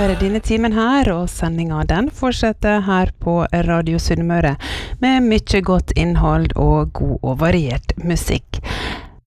over denne timen her, og sendingen den fortsetter her på Radio Sunnmøre med mye godt innhold og god og variert musikk.